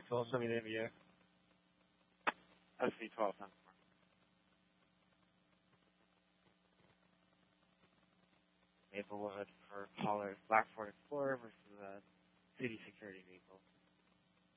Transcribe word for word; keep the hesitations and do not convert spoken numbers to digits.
twelve, send me the M V A. S V twelve, ten four. Maplewood for Pollard Black Ford Explorer versus a city security vehicle.